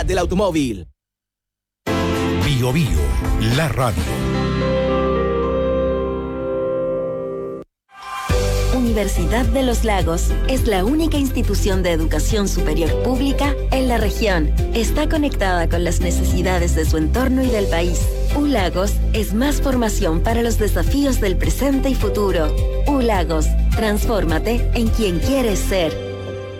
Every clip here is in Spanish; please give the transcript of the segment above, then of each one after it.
del automóvil. Bio Bio, la radio. Universidad de los Lagos es la única institución de educación superior pública en la región. Está conectada con las necesidades de su entorno y del país. ULagos es más formación para los desafíos del presente y futuro. ULagos, transfórmate en quien quieres ser.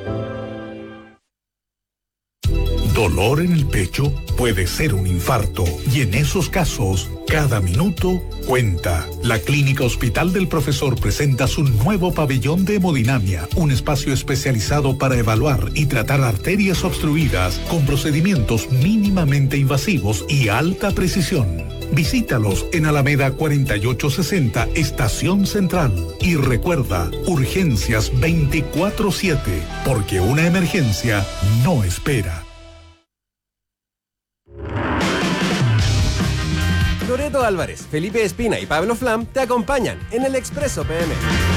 Dolor en el pecho puede ser un infarto y en esos casos, cada minuto cuenta. La Clínica Hospital del Profesor presenta su nuevo pabellón de hemodinamia, un espacio especializado para evaluar y tratar arterias obstruidas con procedimientos mínimamente invasivos y alta precisión. Visítalos en Alameda 4860, Estación Central. Y recuerda, urgencias 24/7, porque una emergencia no espera. Loreto Álvarez, Felipe Espina y Pablo Flam te acompañan en el Expreso PM.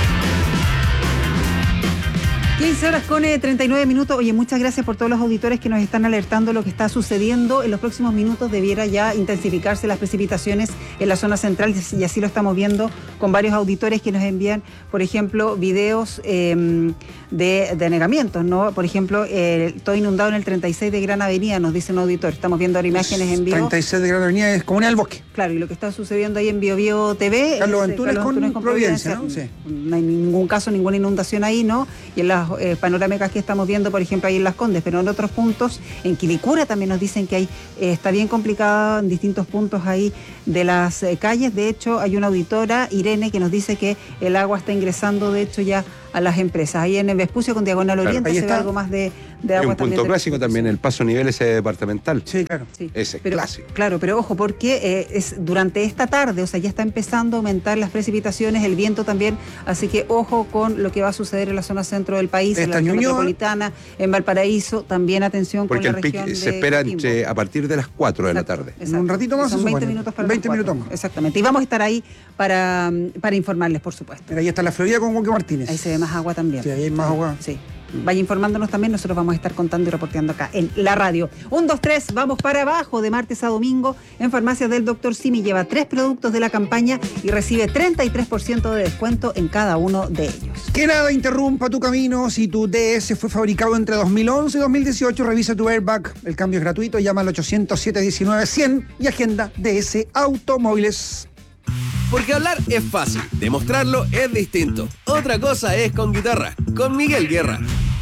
15 horas con 39 minutos. Oye, muchas gracias por todos los auditores que nos están alertando lo que está sucediendo. En los próximos minutos debiera ya intensificarse las precipitaciones en la zona central y así lo estamos viendo con varios auditores que nos envían, por ejemplo, videos de anegamientos, ¿no? Por ejemplo, todo inundado en el 36 de Gran Avenida, nos dice un auditor. Estamos viendo ahora imágenes en vivo. 36 de Gran Avenida es Comuna del Bosque. Claro, y lo que está sucediendo ahí en Bio Bio TV. Carlos Antunes con Providencia, ¿no? Sí. No hay ningún caso, ninguna inundación ahí, ¿no? Y en las panorámicas que estamos viendo, por ejemplo, ahí en Las Condes, pero en otros puntos, en Quilicura también nos dicen que hay, está bien complicado en distintos puntos ahí de las calles. De hecho, hay una auditora, Irene, que nos dice que el agua está ingresando, de hecho, ya a las empresas. Ahí en el Vespucio con Diagonal Oriente se ve algo más de agua. Hay un punto clásico también, el paso a nivel ese departamental. Sí, claro. Sí. Ese es pero, clásico. Claro, pero ojo, porque es durante esta tarde, o sea, ya está empezando a aumentar las precipitaciones, el viento también, así que ojo con lo que va a suceder en la zona centro del país, en la región metropolitana, en Valparaíso, también atención porque con la región de Porque el pic se espera a partir de las 4 de la tarde. Exacto. Un ratito más. Son 20 minutos para 20 las 4. minutos más. Exactamente, y vamos a estar ahí para informarles, por supuesto. Mira, ahí está la Florida con Juan Martínez. Ahí se ve más agua también. Sí, ahí hay más agua. Sí. Vaya informándonos también, nosotros vamos a estar contando y reporteando acá en la radio. 1, 2, 3, vamos para abajo. De martes a domingo en Farmacias del Dr. Simi lleva 3 productos de la campaña y recibe 33% de descuento en cada uno de ellos. Que nada interrumpa tu camino. Si tu DS fue fabricado entre 2011 y 2018, revisa tu airbag. El cambio es gratuito, llama al 800-719-100 y agenda DS Automóviles. Porque hablar es fácil, demostrarlo es distinto. Otra cosa es con guitarra, con Miguel Guerra.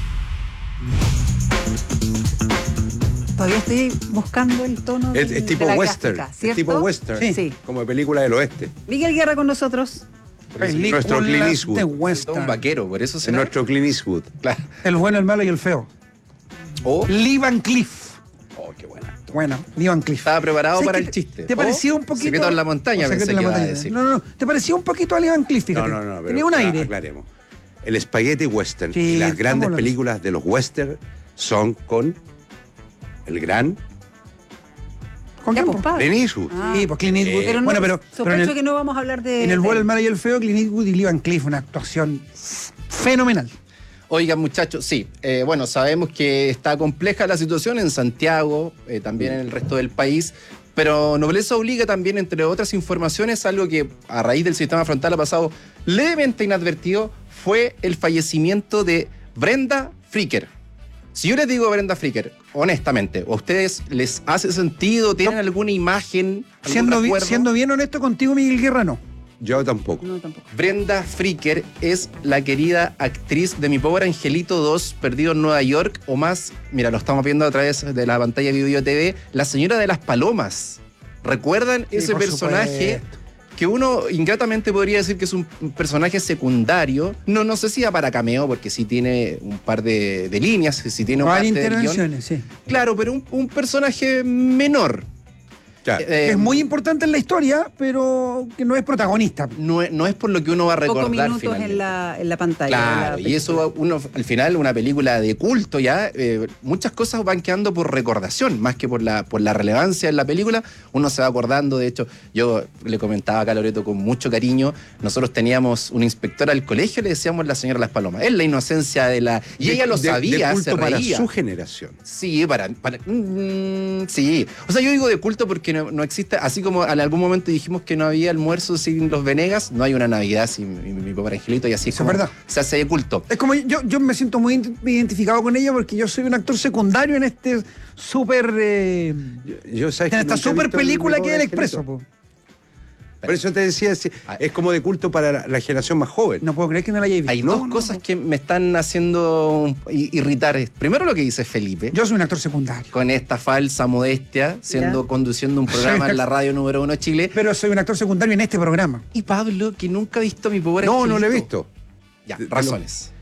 Todavía estoy buscando el tono Es tipo de la western, gráfica, es tipo western, sí. como de película del oeste. Miguel Guerra con nosotros. Nuestro Clint Eastwood. De Es western. Un vaquero, por eso se nuestro Clint Eastwood. Claro. El bueno, el malo y el feo. Oh, Lee Van Cleef. qué buena. Bueno, Lee Van Cleef. Estaba preparado ¿Sabes para qué el chiste. ¿Te parecía un poquito? Secreto en la montaña, Secreto pensé en la que iba a montaña. decir. No. ¿Te parecía un poquito a Lee Van Cleef? Fíjate. No. Tenía un aire. Aclaremos. El spaghetti western Sí, y las grandes estamos películas de los western son con el gran ¿Con Ya, quién? pues, padre. Clint Eastwood. Sí, pues Clint Eastwood. Pero no, Bueno, pero sospecho en el, que no vamos a hablar de... en el bueno, de- el malo y el feo, Clint Eastwood y Lee Van Cleef, una actuación fenomenal. Oigan, muchachos, sí, bueno, sabemos que está compleja la situación en Santiago, también en el resto del país, pero Nobleza Obliga también, entre otras informaciones, algo que a raíz del sistema frontal ha pasado levemente inadvertido, fue el fallecimiento de Brenda Fricker. Si yo les digo Brenda Fricker, honestamente, ¿a ustedes les hace sentido? ¿Tienen alguna imagen? algún recuerdo? Siendo bien honesto contigo, Miguel Guerra, no. Yo tampoco. No, tampoco. Brenda Fricker es la querida actriz de Mi Pobre Angelito 2, Perdido en Nueva York, o más, mira, lo estamos viendo a través de la pantalla de Bio Bio TV, la señora de las palomas. ¿Recuerdan Sí, ese por personaje supuesto. que uno ingratamente podría decir que es un personaje secundario? No sé si da para cameo, porque sí tiene un par de líneas, sí tiene un par Varias de guión. intervenciones, sí. Claro, pero un personaje menor. Claro. Es muy importante en la historia, pero que no es protagonista. No es por lo que uno va a recordar. Pocos minutos finalmente. en la pantalla. Claro, y eso al final, una película de culto ya, muchas cosas van quedando por recordación, más que por la relevancia en la película. Uno se va acordando, de hecho, yo le comentaba acá a Loreto con mucho cariño, nosotros teníamos una inspectora del colegio, le decíamos la señora Las Palomas. Es la inocencia de la... Y ella lo sabía, de culto se reía. para su generación. Sí, sí. O sea, yo digo de culto porque no existe, así como en algún momento dijimos que no había almuerzo sin los Venegas, no hay una Navidad sin mi pobre angelito, y así es Eso como es verdad. se hace de culto. Es como yo me siento muy identificado con ella porque yo soy un actor secundario en este súper... ¿Sabes en esta súper película que es El Expreso. Po. Por eso te decía, es como de culto para la generación más joven. No puedo creer que no la hayáis visto. Hay dos cosas que me están haciendo irritar. Primero lo que dice Felipe. Yo soy un actor secundario. Con esta falsa modestia, conduciendo un programa en la radio número 1 de Chile. Pero soy un actor secundario en este programa. Y Pablo, que nunca ha visto a mi pobre No, angelito. no lo he visto. Ya, razones.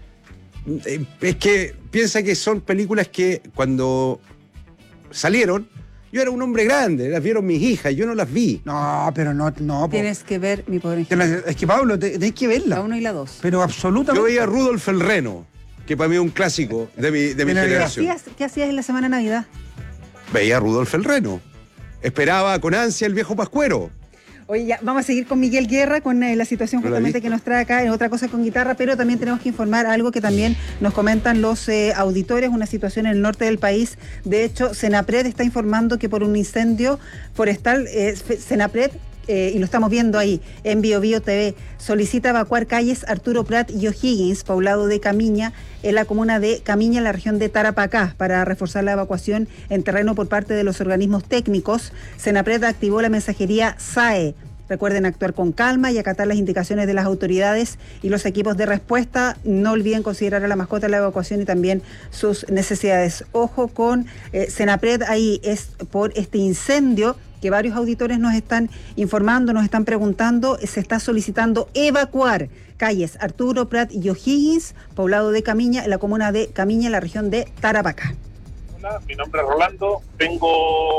Es que piensa que son películas que cuando salieron, yo era un hombre grande, las vieron mis hijas, yo no las vi. No, pero no. Po. Tienes que ver mi pobre angelito. Es que, Pablo, tenés que verla. La 1 y la 2. Pero absolutamente. Yo veía a Rudolf el Reno, que para mí es un clásico de mi generación. ¿Qué hacías en la semana de Navidad? Veía a Rudolf el Reno. Esperaba con ansia el viejo Pascuero. Oye, ya vamos a seguir con Miguel Guerra, con la situación No la justamente vi. que nos trae acá en Otra Cosa con Guitarra, pero también tenemos que informar algo que también nos comentan los auditores, una situación en el norte del país. De hecho, Senapred está informando que por un incendio forestal, Senapred, y lo estamos viendo ahí en BioBio TV, solicita evacuar calles Arturo Prat y O'Higgins, poblado de Camiña, en la comuna de Camiña, en la región de Tarapacá, para reforzar la evacuación en terreno por parte de los organismos técnicos. Senapred activó la mensajería SAE. Recuerden actuar con calma y acatar las indicaciones de las autoridades y los equipos de respuesta. No olviden considerar a la mascota en la evacuación y también sus necesidades. Ojo con Senapred, ahí es por este incendio que varios auditores nos están informando, nos están preguntando. Se está solicitando evacuar calles Arturo Prat y O'Higgins, poblado de Camiña, en la comuna de Camiña, en la región de Tarapacá. Hola, mi nombre es Rolando, tengo